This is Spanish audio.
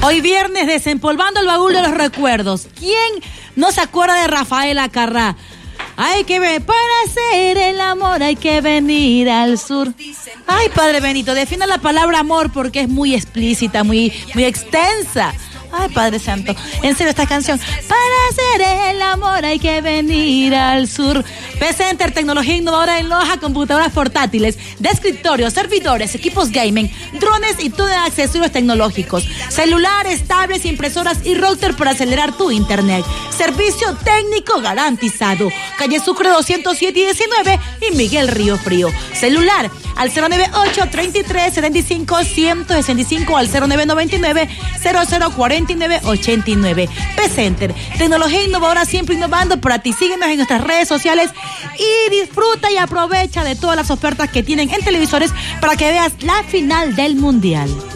Hoy viernes, desempolvando el baúl de los recuerdos. ¿Quién no se acuerda de Rafael Acarrá? Hay que ver, para hacer el amor hay que venir al sur. Ay, Padre Benito, defina la palabra amor porque es muy explícita, muy extensa. Ay, Padre Santo, en serio esta canción. Para hacer el amor hay que venir al sur. P-Center, tecnología innovadora en Loja, computadoras portátiles, de escritorio, servidores, equipos gaming, drones y todo accesorios tecnológicos, celulares, tablets, impresoras y router para acelerar tu internet. Servicio técnico garantizado. Calle Sucre 207 y 19 y Miguel Río Frío. Celular al 098-33-75-165 al 0999-0049-89. P-Center, tecnología innovadora siempre innovando para ti. Síguenos en nuestras redes sociales y disfruta y aprovecha de todas las ofertas que tienen en televisores para que veas la final del Mundial.